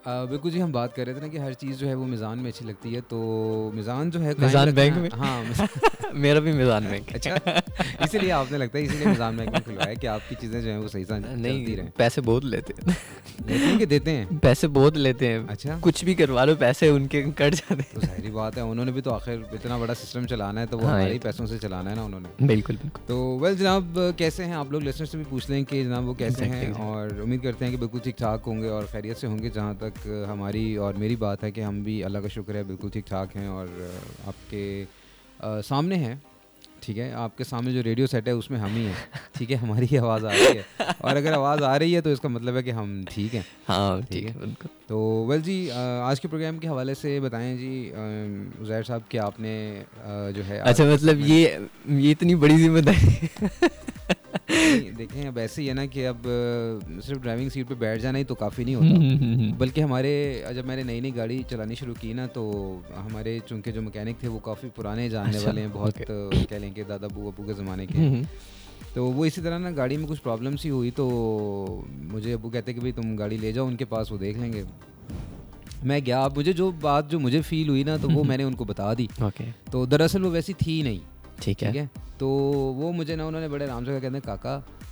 बिल्कुल जी, हम बात कर रहे थे ना कि हर चीज़ जो है वो मीज़ान में अच्छी लगती है, तो मीज़ान जो है मीज़ान बैंक में। हाँ मेरा भी मीज़ान बैंक है। अच्छा, इसीलिए आपने लगता है इसीलिए मीज़ान बैंक में खुलवाया कि आपकी चीज़ें जो हैं वो सही चलती नहीं, रहें। पैसे बहुत लेते हैं। लेते हैं कि देते हैं? पैसे बहुत लेते हैं। अच्छा, कुछ भी करवा लो पैसे उनके कट जाते तो हैं। ज़ाहिर बात है, उन्होंने भी तो आखिर इतना बड़ा सिस्टम चलाना है, तो वो हाँ, हमारे ये ही तो पैसों से चलाना है ना उन्होंने। बिल्कुल, बिल्कुल। तो वेल जनाब, कैसे हैं आप लोग? लिसनर्स से भी पूछ लें कि जनाब वो कैसे हैं, एग्ज़ैक्टली। और उम्मीद करते हैं कि बिल्कुल ठीक-ठाक होंगे और खैरियत से होंगे। जहाँ तक हमारी और मेरी बात है कि हम भी अल्लाह का शुक्र है बिल्कुल ठीक-ठाक हैं, और आपके सामने हैं, ठीक है? आपके सामने जो रेडियो सेट है उसमें हम ही हैं, ठीक है? हमारी ही आवाज़ आ रही है, और अगर आवाज़ आ रही है तो इसका मतलब है कि हम ठीक हैं, हाँ, ठीक ठीक है? है, बिल्कुल। तो वेल जी, आज के प्रोग्राम के हवाले से बताएं जी उज़ैर साहब कि आपने जो है आज अच्छा, के मतलब सेगमेंट ये इतनी बड़ी ज़िम्मेदारी। नहीं, देखें अब ऐसे ही है ना कि अब सिर्फ ड्राइविंग सीट पे बैठ जाना ही तो काफ़ी नहीं हुँ, होता, हुँ, हुँ, हुँ। बल्कि हमारे जब मैंने नई नई गाड़ी चलानी शुरू की ना, तो हमारे चूँकि जो मैकेनिक थे वो काफ़ी पुराने जानने अच्छा, वाले हैं, बहुत ओके। कह लें कि दादा अबू के ज़माने के हुँ, हैं। हुँ। तो वो इसी तरह ना गाड़ी में कुछ प्रॉब्लम सी हुई, तो मुझे अबू कहते कि भाई तुम गाड़ी ले जाओ उनके पास, वो देख लेंगे। मैं गया, अब मुझे जो मुझे फ़ील हुई ना, तो हुँ, वो हुँ। मैंने उनको बता दी। ओके, तो दरअसल वो वैसी थी नहीं, ठीक ठीक है। है? तो वो मुझे ना उन्होंने बड़े आराम से कहा, कहते हैं काका